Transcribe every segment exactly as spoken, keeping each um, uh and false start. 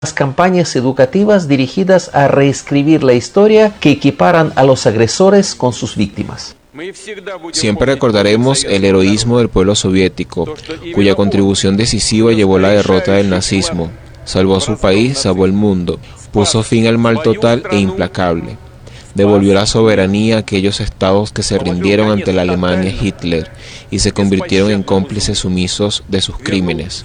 Las campañas educativas dirigidas a reescribir la historia que equiparan a los agresores con sus víctimas. Siempre recordaremos el heroísmo del pueblo soviético, cuya contribución decisiva llevó a la derrota del nazismo, salvó a su país, salvó el mundo, puso fin al mal total e implacable, devolvió la soberanía a aquellos estados que se rindieron ante la Alemania Hitler y se convirtieron en cómplices sumisos de sus crímenes.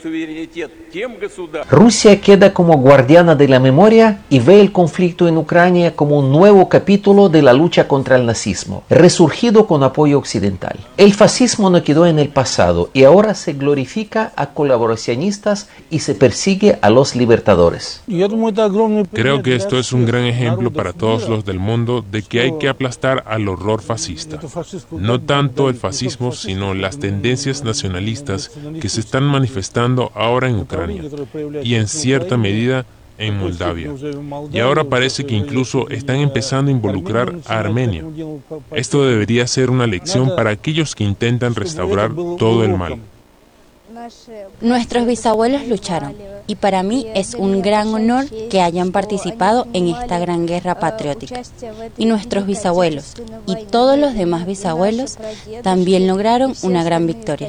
Rusia queda como guardiana de la memoria y ve el conflicto en Ucrania como un nuevo capítulo de la lucha contra el nazismo, resurgido con apoyo occidental. El fascismo no quedó en el pasado y ahora se glorifica a colaboracionistas y se persigue a los libertadores. Creo que esto es un gran ejemplo para todos los del mundo de que hay que aplastar al horror fascista. No tanto el fascismo, sino las tendencias nacionalistas que se están manifestando ahora en Ucrania y en cierta medida en Moldavia. Y ahora parece que incluso están empezando a involucrar a Armenia. Esto debería ser una lección para aquellos que intentan restaurar todo el mal. Nuestros bisabuelos lucharon y para mí es un gran honor que hayan participado en esta gran guerra patriótica. Y nuestros bisabuelos y todos los demás bisabuelos también lograron una gran victoria.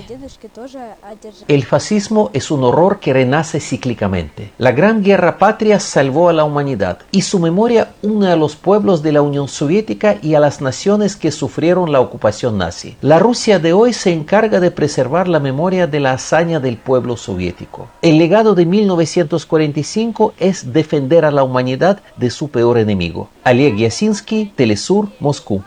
El fascismo es un horror que renace cíclicamente. La Gran Guerra Patria salvó a la humanidad y su memoria une a los pueblos de la Unión Soviética y a las naciones que sufrieron la ocupación nazi. La Rusia de hoy se encarga de preservar la memoria de la hazaña del pueblo soviético. El legado de mil novecientos cuarenta y cinco es defender a la humanidad de su peor enemigo. Oleg Yasinski, Telesur, Moscú.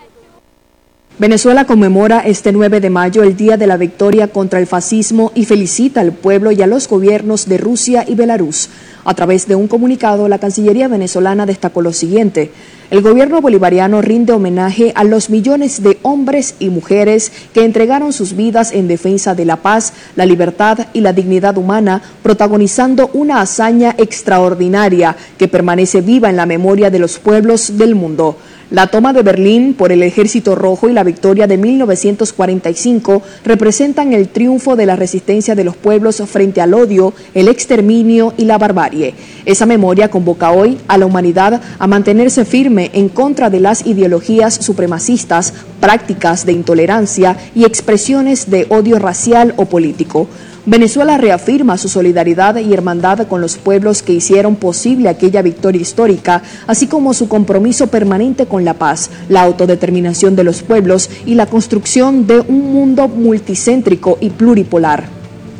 Venezuela conmemora este nueve de mayo el Día de la Victoria contra el Fascismo y felicita al pueblo y a los gobiernos de Rusia y Belarus. A través de un comunicado, la Cancillería venezolana destacó lo siguiente: el gobierno bolivariano rinde homenaje a los millones de hombres y mujeres que entregaron sus vidas en defensa de la paz, la libertad y la dignidad humana, protagonizando una hazaña extraordinaria que permanece viva en la memoria de los pueblos del mundo. La toma de Berlín por el Ejército Rojo y la victoria de mil novecientos cuarenta y cinco representan el triunfo de la resistencia de los pueblos frente al odio, el exterminio y la barbarie. Esa memoria convoca hoy a la humanidad a mantenerse firme en contra de las ideologías supremacistas, prácticas de intolerancia y expresiones de odio racial o político. Venezuela reafirma su solidaridad y hermandad con los pueblos que hicieron posible aquella victoria histórica, así como su compromiso permanente con la paz, la autodeterminación de los pueblos y la construcción de un mundo multicéntrico y pluripolar.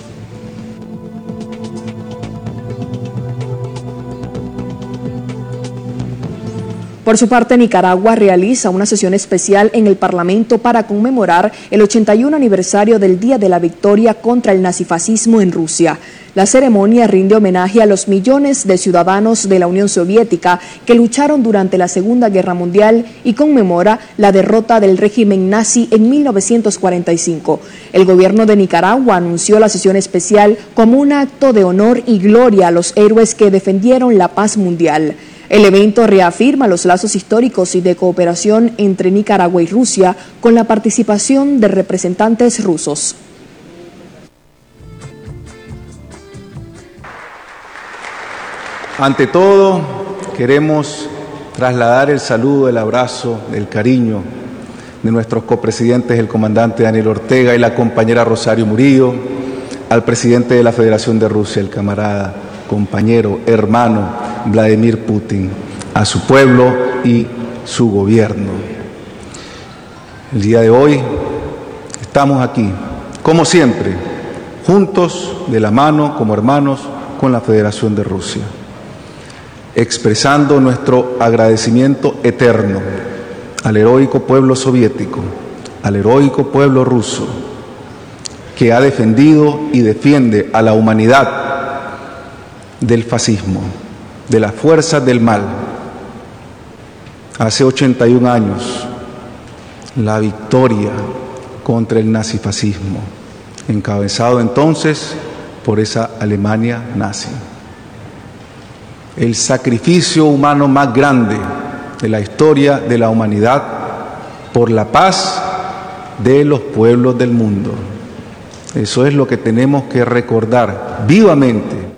Por su parte, Nicaragua realiza una sesión especial en el Parlamento para conmemorar el ochenta y uno aniversario del Día de la Victoria contra el nazifascismo en Rusia. La ceremonia rinde homenaje a los millones de ciudadanos de la Unión Soviética que lucharon durante la Segunda Guerra Mundial y conmemora la derrota del régimen nazi en mil novecientos cuarenta y cinco. El gobierno de Nicaragua anunció la sesión especial como un acto de honor y gloria a los héroes que defendieron la paz mundial. El evento reafirma los lazos históricos y de cooperación entre Nicaragua y Rusia con la participación de representantes rusos. Ante todo, queremos trasladar el saludo, el abrazo, el cariño de nuestros copresidentes, el comandante Daniel Ortega y la compañera Rosario Murillo, al presidente de la Federación de Rusia, el camarada, compañero, hermano Vladimir Putin, a su pueblo y su gobierno. El día de hoy estamos aquí, como siempre, juntos, de la mano, como hermanos, con la Federación de Rusia, expresando nuestro agradecimiento eterno al heroico pueblo soviético, al heroico pueblo ruso, que ha defendido y defiende a la humanidad del fascismo, de las fuerzas del mal. Hace ochenta y un años, la victoria contra el nazifascismo, encabezado entonces por esa Alemania nazi. El sacrificio humano más grande de la historia de la humanidad por la paz de los pueblos del mundo. Eso es lo que tenemos que recordar vivamente